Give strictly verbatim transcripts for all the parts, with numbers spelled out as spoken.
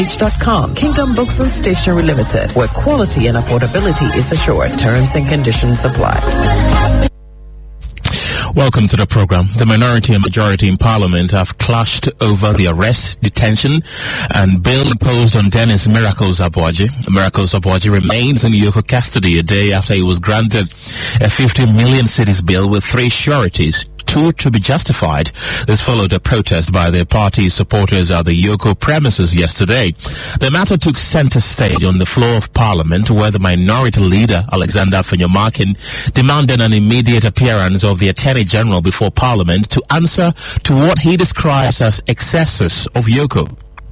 dot com. Kingdom Books and Stationery Limited, where quality and affordability is assured. Terms and conditions apply. Welcome to the program. The minority and majority in Parliament have clashed over the arrest, detention, and bail imposed on Dennis Miracles Aboagye. Miracles Aboagye remains in Yoko custody a day after he was granted a fifty million cedis bail with three sureties, two to be justified. This followed a protest by the party's supporters at the Yoko premises yesterday. The matter took center stage on the floor of Parliament, where the minority leader, Alexander Fenyumakin, demanded an immediate appearance of the Attorney General before Parliament to answer to what he describes as excesses of Yoko.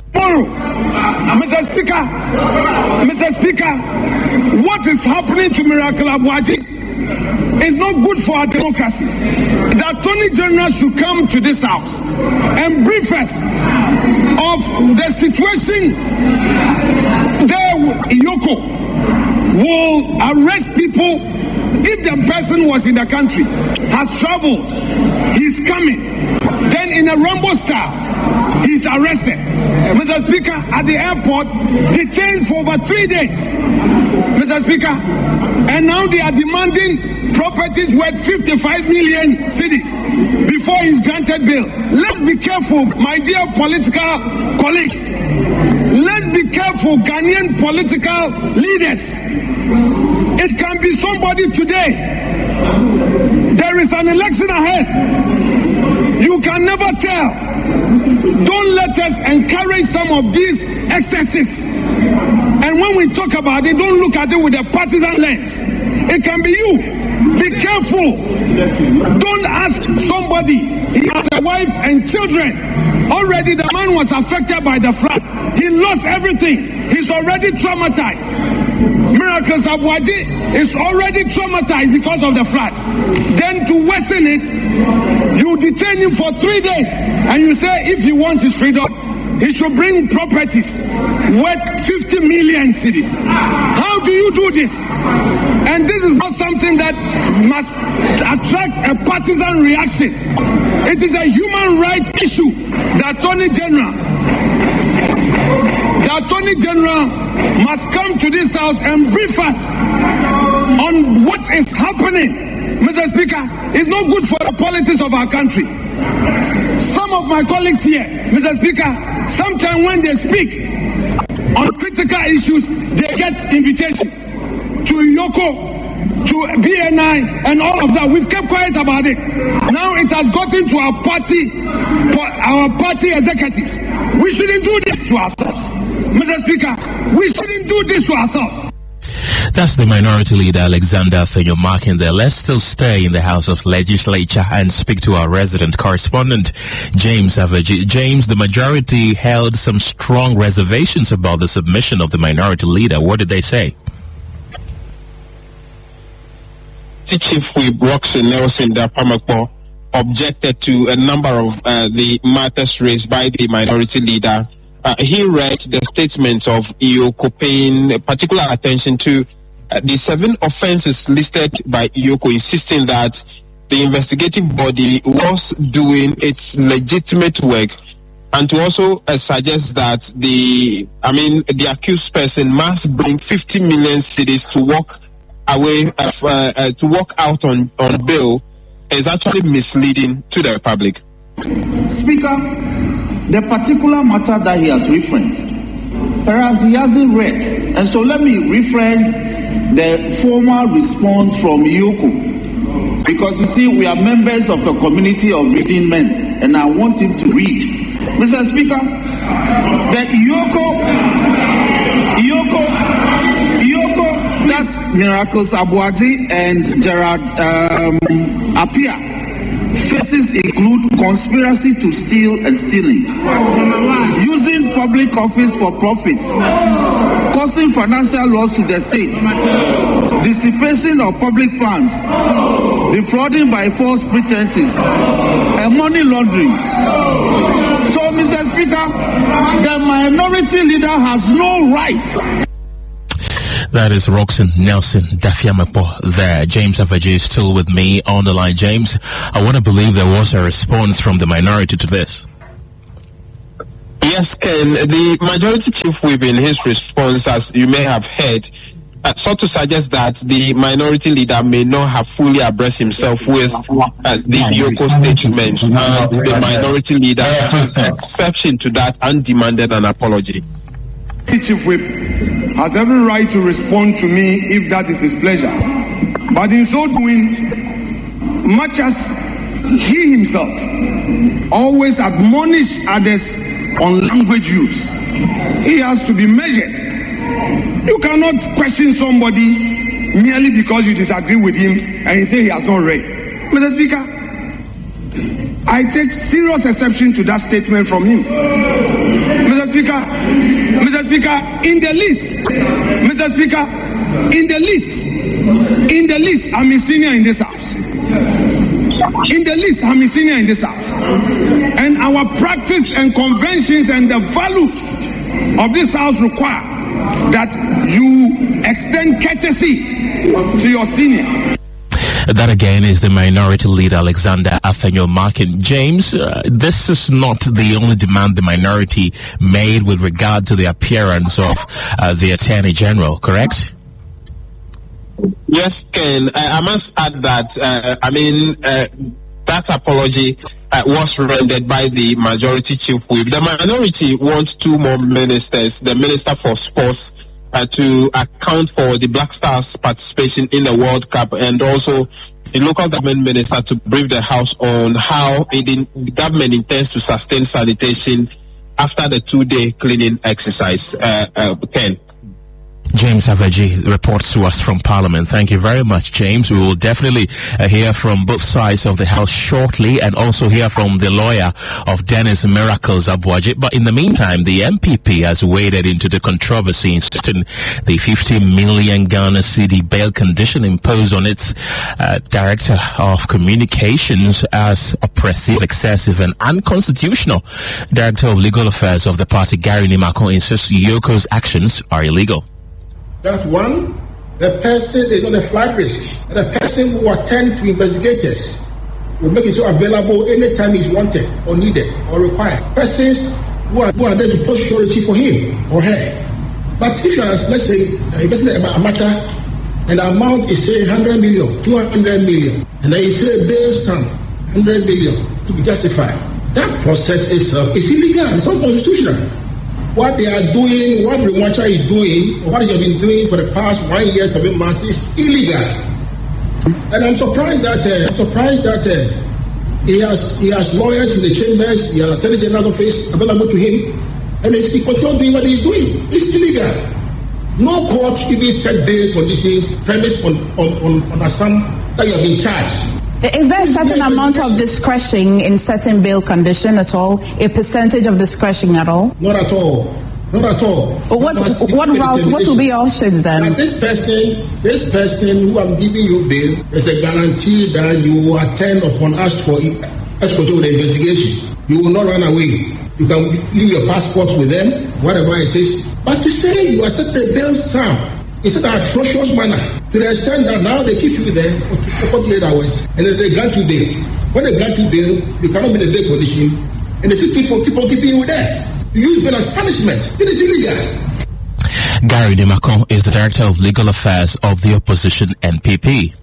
Mister Speaker, Mister Speaker, what is happening to Miracle Aboagye is not good for our democracy. The Attorney General should come to this house and brief us of the situation there. Yoko will arrest people if the person was in the country, has traveled, he's coming, then in a Rambo style, he's arrested. Mister Speaker, at the airport, detained for over three days. Mister Speaker, and now they are demanding properties worth fifty-five million cedis before he's granted bail. Let's be careful, my dear political colleagues. Let's be careful, Ghanaian political leaders. It can be somebody today. There is an election ahead. You can never tell. Don't let us encourage some of these excesses. And when we talk about it, don't look at it with a partisan lens. It can be you. Be careful. Don't ask somebody. He has a wife and children. Already the man was affected by the flood. He lost everything. He's already traumatized. Miracles Aboagye is already traumatized because of the flood. Then to worsen it, you detain him for three days and you say if he wants his freedom, he should bring properties worth fifty million cedis. How do you do this? And this is not something that must attract a partisan reaction. It is a human rights issue. The Attorney General, the Attorney General must come to this house and brief us on what is happening. Mister Speaker, it's not good for the politics of our country. Some of my colleagues here, Mister Speaker, sometimes when they speak on critical issues, they get invitation to Yoko, to B N I, and all of that. We've kept quiet about it. Now it has gotten to our party, our party executives. We shouldn't do this to ourselves. Mister Speaker, we shouldn't do this to ourselves. That's the minority leader, Alexander Fenyumakin there. Let's still stay in the House of Legislature and speak to our resident correspondent, James Avaji. James, the majority held some strong reservations about the submission of the minority leader. What did they say? Chief Whip Roxanne Nelson Dapamakpo objected to a number of uh, the matters raised by the minority leader. Uh, he read the statement of Yoko paying particular attention to uh, the seven offenses listed by Yoko, insisting that the investigative body was doing its legitimate work, and to also uh, suggest that the, I mean, the accused person must bring fifty million cedis to walk away, uh, uh, uh, to walk out on, on bail is actually misleading to the public. Speaker, the particular matter that he has referenced, perhaps he hasn't read. And so let me reference the formal response from Yoko. Because you see, we are members of a community of reading men, and I want him to read. Mister Speaker, the Yoko, Yoko, Yoko, that's Miracles Aboagye and Gerard um, Appiah. Faces include conspiracy to steal and stealing, using public office for profit, causing financial loss to the state, dissipation of public funds, defrauding by false pretenses, and money laundering. So, Mister Speaker, the minority leader has no right. That is Roxanne Nelson Dafiamapo there. James Avaji is still with me on the line. James, I want to believe there was a response from the minority to this. Yes, Ken. The majority chief whip in his response, as you may have heard, uh, sought to suggest that the minority leader may not have fully abreast himself with uh, the Yoko statement. Uh, the minority leader took exception to that and demanded an apology. The chief whip has every right to respond to me if that is his pleasure. But in so doing, much as he himself always admonish others on language use, he has to be measured. You cannot question somebody merely because you disagree with him and you say he has not read. Mister Speaker, I take serious exception to that statement from him. Mister Speaker, Mister Speaker, in the list, Mister Speaker, in the list, in the list, I'm a senior in this house. In the list, I'm a senior in this house. And our practice and conventions and the values of this house require that you extend courtesy to your senior. That again is the minority leader, Alexander Afenyo-Markin. James, uh, this is not the only demand the minority made with regard to the appearance of uh, the Attorney General, correct? Yes, Ken. I, I must add that, uh, I mean, uh, that apology uh, was rendered by the majority chief whip. The minority wants two more ministers, the Minister for Sports, Uh, to account for the Black Stars' participation in the World Cup, and also the local government minister to brief the House on how it in, the government intends to sustain sanitation after the two-day cleaning exercise. Uh, uh, Ken. James Aveji reports to us from Parliament. Thank you very much, James. We will definitely uh, hear from both sides of the House shortly, and also hear from the lawyer of Dennis Miracles Abuaji. But in the meantime, the M P P has waded into the controversy in certain the fifty million Ghana cedi bail condition imposed on its uh, Director of Communications as oppressive, excessive, and unconstitutional. Director of Legal Affairs of the party, Gary Nimakon, insists Yoko's actions are illegal. That one, the person is on a flight risk. And the person who attend to investigators will make himself available anytime he's wanted or needed or required. Persons who are, who are there to post surety for him or her. But if you are, let's say, investing a matter and the amount is say one hundred million, two hundred million, and then you say bail sum one hundred million to be justified, that process itself is illegal. It's unconstitutional. What they are doing, what Rwanda is doing, or what they have been doing for the past one year, seven months is illegal. And I'm surprised that uh, I'm surprised that uh, he has he has lawyers in the chambers, he has Attorney General's office available to him, and he continues doing what he's doing. It's illegal. No court even set bail conditions premised on on on, on a sum that you have been charged. Is there a certain amount of discretion in setting bail condition at all? A percentage of discretion at all? Not at all. Not at all. What what route? What will be your options then? And this person, this person who I'm giving you bail, is a guarantee that you will attend upon us for exposure with the investigation. You will not run away. You can leave your passport with them, whatever it is. But to say you accept the bail sum in such an atrocious manner, to the extent that now they keep you there for forty-eight hours, and then they grant you bail. When they grant you bail, you cannot be in a bail condition, and they still keep on, keep on keeping you there. You use bail as punishment. It is illegal. Gary Nimakon is the Director of Legal Affairs of the opposition N P P.